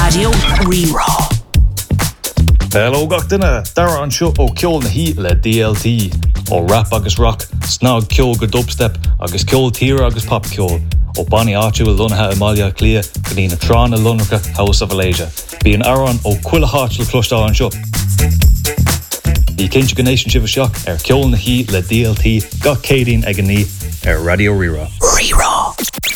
Radio Rerá. Hello gachtainna, dara an seo ó ceol na hí le DLT, ó rap agus rock, snog ceol go dubstep, agus ceol tíre agus pop ceol, ó Bonnie áitiú lunathe Amalia Clia, go ní na trán na lunracha House of Malaysia. Bí an aran ó cuila háit le clostá an seo. Ní cinse go nation sibh seach ceol na hí le DLT, gach cédín ag an ní Radio Rerá. Rerá.